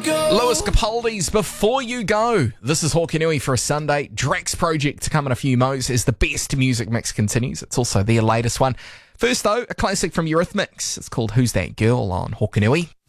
Lewis Capaldi's Before You Go. This is Hawkanui for a Sunday. Drax Project to come in a few mo's as the best music mix continues. It's also their latest one. First though, a classic from Eurythmics. It's called Who's That Girl on Hawkanui.